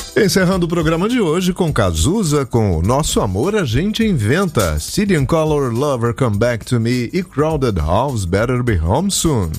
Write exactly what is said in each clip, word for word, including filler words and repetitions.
Encerrando o programa de hoje com Cazuza, com o Nosso Amor a Gente Inventa, City and Color, Lover Come Back to Me e Crowded House, Better Be Home Soon.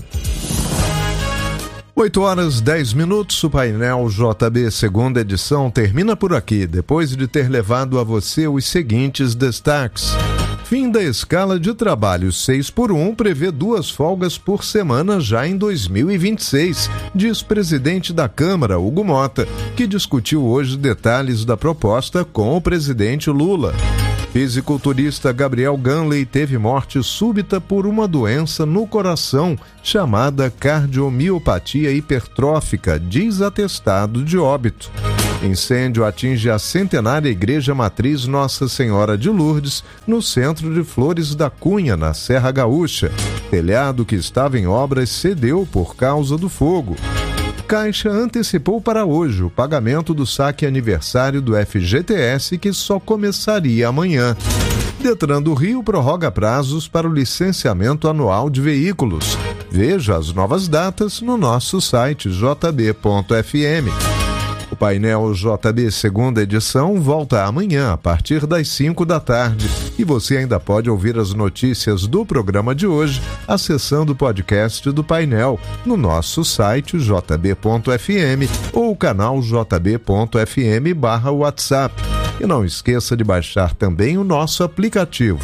oito horas e dez minutos, o painel J B segunda edição termina por aqui, depois de ter levado a você os seguintes destaques. Fim da escala de trabalho seis por um prevê duas folgas por semana já em dois mil e vinte e seis, diz presidente da Câmara, Hugo Mota, que discutiu hoje detalhes da proposta com o presidente Lula. Fisiculturista Gabriel Ganley teve morte súbita por uma doença no coração chamada cardiomiopatia hipertrófica, diz atestado de óbito. Incêndio atinge a centenária Igreja Matriz Nossa Senhora de Lourdes, no centro de Flores da Cunha, na Serra Gaúcha. Telhado que estava em obras cedeu por causa do fogo. Caixa antecipou para hoje o pagamento do saque aniversário do F G T S, que só começaria amanhã. Detran do Rio prorroga prazos para o licenciamento anual de veículos. Veja as novas datas no nosso site j b ponto f m. O painel J B segunda edição volta amanhã a partir das cinco da tarde e você ainda pode ouvir as notícias do programa de hoje acessando o podcast do painel no nosso site j b ponto f m ou o canal j b ponto f m barra WhatsApp. E não esqueça de baixar também o nosso aplicativo.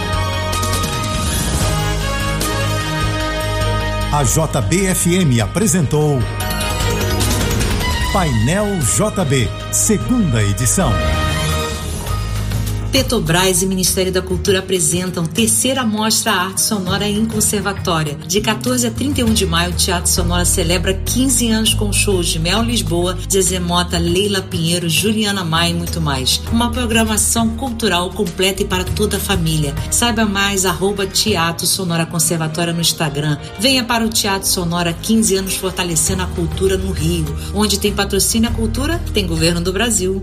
A J B F M apresentou Painel J B, segunda edição. Petrobras e Ministério da Cultura apresentam terceira mostra Arte Sonora em Conservatória. De quatorze a trinta e um de maio, o Teatro Sonora celebra quinze anos com shows de Mel Lisboa, Zezé Mota, Leila Pinheiro, Juliana Maia e muito mais. Uma programação cultural completa e para toda a família. Saiba mais, arroba Teatro Sonora Conservatória no Instagram. Venha para o Teatro Sonora, quinze anos fortalecendo a cultura no Rio. Onde tem patrocínio à cultura, tem governo do Brasil.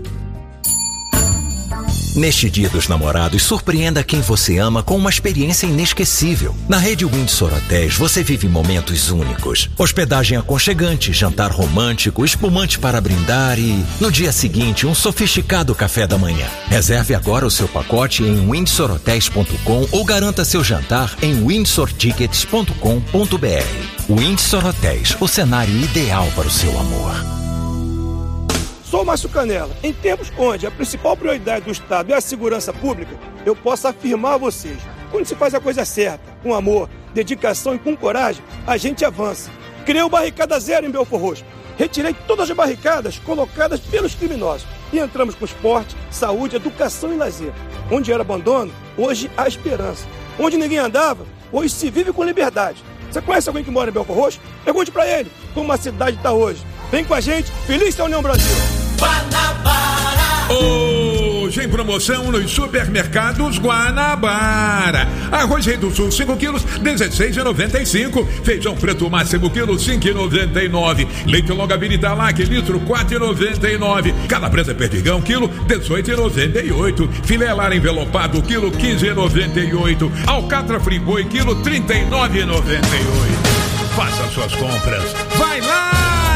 Neste Dia dos Namorados, surpreenda quem você ama com uma experiência inesquecível. Na rede Windsor Hotéis, você vive momentos únicos. Hospedagem aconchegante, jantar romântico, espumante para brindar e, no dia seguinte, um sofisticado café da manhã. Reserve agora o seu pacote em windsor hotels ponto com ou garanta seu jantar em windsor tickets ponto com ponto b r. Windsor Hotéis, o cenário ideal para o seu amor. Sou Márcio Canela. Em tempos onde a principal prioridade do Estado é a segurança pública, eu posso afirmar a vocês, quando se faz a coisa certa, com amor, dedicação e com coragem, a gente avança. Criei o Barricada Zero em Belford Roxo. Retirei todas as barricadas colocadas pelos criminosos. E entramos com esporte, saúde, educação e lazer. Onde era abandono, hoje há esperança. Onde ninguém andava, hoje se vive com liberdade. Você conhece alguém que mora em Belford Roxo? Pergunte pra ele como a cidade está hoje. Vem com a gente, feliz é a União Brasil. Guanabara. Hoje em promoção nos supermercados Guanabara. Arroz Rei do Sul cinco quilos, dezesseis reais e noventa e cinco centavos. Feijão preto máximo quilo, cinco reais e noventa e nove centavos. Leite Longa-Vida Italac litro, quatro reais e noventa e nove centavos. Calabresa Perdigão quilo, dezoito reais e noventa e oito centavos. Filé Lara envelopado quilo, quinze reais e noventa e oito centavos. Alcatra Friboi quilo, trinta e nove reais e noventa e oito centavos. Faça suas compras. Vai lá!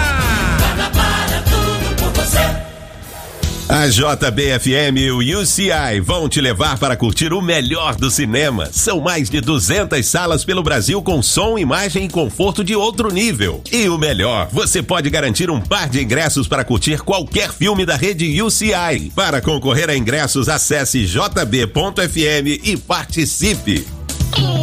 A J B F M e o U C I vão te levar para curtir o melhor do cinema. São mais de duzentas salas pelo Brasil com som, imagem e conforto de outro nível. E o melhor, você pode garantir um par de ingressos para curtir qualquer filme da rede U C I. Para concorrer a ingressos, acesse j b ponto f m e participe.